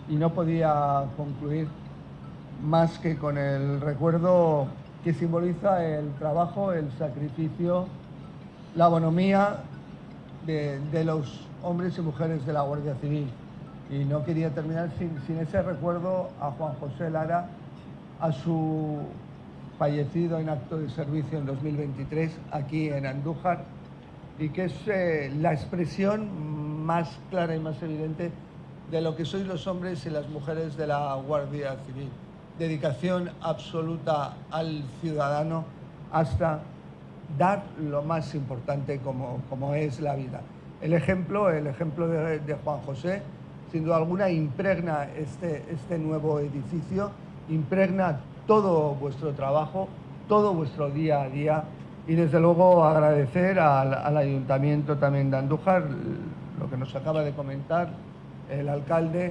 y no podía concluir más que con el recuerdo que simboliza el trabajo, el sacrificio, la bonomía de los hombres y mujeres de la Guardia Civil. Y no quería terminar sin ese recuerdo a Juan José Lara, a su fallecido en acto de servicio en 2023 aquí en Andújar, y que es la expresión más clara y más evidente de lo que sois los hombres y las mujeres de la Guardia Civil. Dedicación absoluta al ciudadano hasta dar lo más importante como es la vida. El ejemplo de Juan José, sin duda alguna, impregna este nuevo edificio, impregna todo vuestro trabajo, todo vuestro día a día, y desde luego agradecer al Ayuntamiento también de Andújar lo que nos acaba de comentar el alcalde,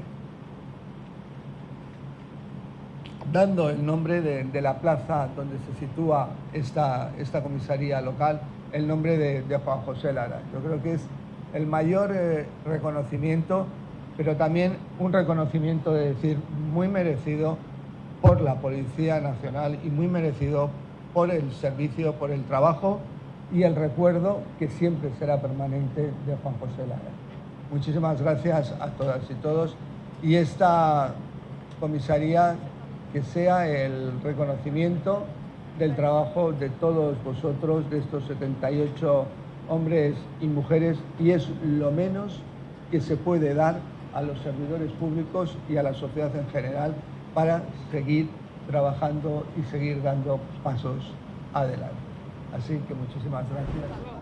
dando el nombre de la plaza donde se sitúa esta comisaría local, el nombre de Juan José Lara. Yo creo que es el mayor reconocimiento, pero también un reconocimiento, de decir, muy merecido por la Policía Nacional y muy merecido por el servicio, por el trabajo y el recuerdo que siempre será permanente de Juan José Lara. Muchísimas gracias a todas y todos, y esta comisaría que sea el reconocimiento del trabajo de todos vosotros, de estos 78 hombres y mujeres, y es lo menos que se puede dar a los servidores públicos y a la sociedad en general para seguir trabajando y seguir dando pasos adelante. Así que muchísimas gracias.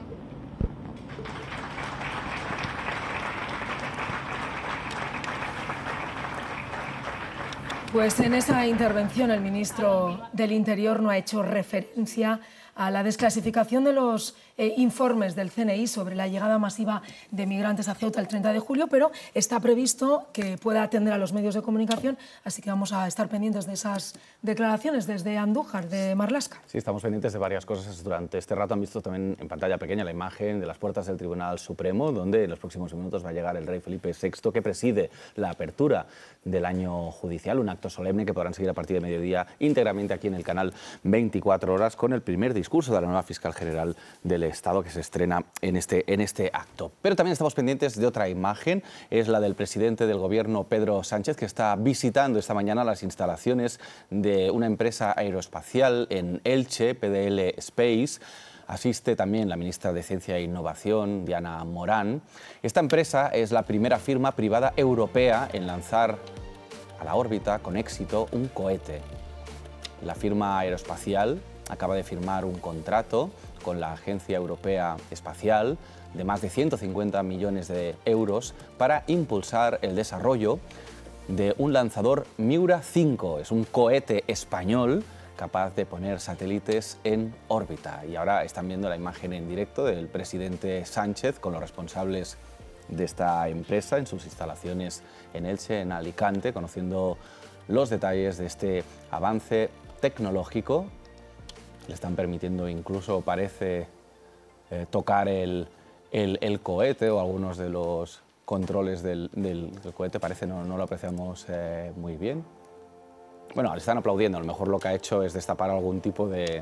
Pues en esa intervención el ministro del Interior no ha hecho referencia a la desclasificación de los informes del CNI sobre la llegada masiva de migrantes a Ceuta el 30 de julio, pero está previsto que pueda atender a los medios de comunicación, así que vamos a estar pendientes de esas declaraciones desde Andújar, de Marlaska. Sí, estamos pendientes de varias cosas durante este rato. Han visto también en pantalla pequeña la imagen de las puertas del Tribunal Supremo, donde en los próximos minutos va a llegar el rey Felipe VI, que preside la apertura del año judicial, un acto solemne que podrán seguir a partir de mediodía íntegramente aquí en el canal 24 horas con el primer discurso de la nueva fiscal general del Estado que se estrena en este acto. Pero también estamos pendientes de otra imagen, es la del presidente del Gobierno, Pedro Sánchez, que está visitando esta mañana las instalaciones de una empresa aeroespacial en Elche, PDL Space. Asiste también la ministra de Ciencia e Innovación, Diana Morán. Esta empresa es la primera firma privada europea en lanzar a la órbita con éxito un cohete. La firma aeroespacial acaba de firmar un contrato con la Agencia Europea Espacial de más de 150 millones de euros para impulsar el desarrollo de un lanzador Miura 5. Es un cohete español capaz de poner satélites en órbita. Y ahora están viendo la imagen en directo del presidente Sánchez con los responsables de esta empresa en sus instalaciones en Elche, en Alicante, conociendo los detalles de este avance tecnológico. Le están permitiendo incluso, parece, tocar el cohete, o algunos de los controles del cohete, parece, no lo apreciamos muy bien. Bueno, le están aplaudiendo, a lo mejor lo que ha hecho es destapar algún tipo de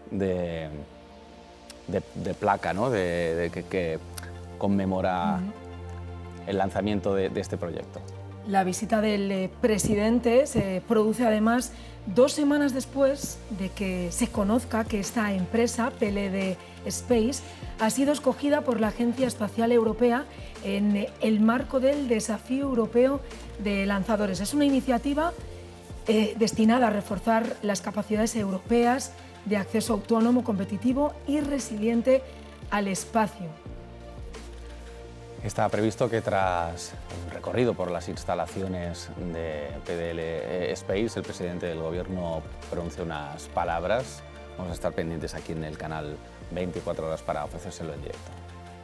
placa, ¿no? que conmemora el lanzamiento de este proyecto. La visita del presidente se produce además 2 semanas después de que se conozca que esta empresa, PLD Space, ha sido escogida por la Agencia Espacial Europea en el marco del Desafío Europeo de Lanzadores. Es una iniciativa destinada a reforzar las capacidades europeas de acceso autónomo, competitivo y resiliente al espacio. Está previsto que tras un recorrido por las instalaciones de PDL Space, el presidente del Gobierno pronuncie unas palabras. Vamos a estar pendientes aquí en el canal 24 horas para ofrecérselo en directo.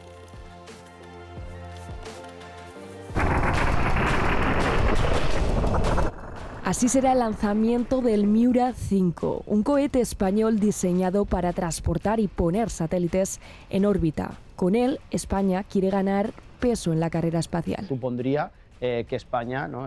Así será el lanzamiento del Miura 5, un cohete español diseñado para transportar y poner satélites en órbita. Con él, España quiere ganar peso en la carrera espacial. Supondría que España, ¿no?,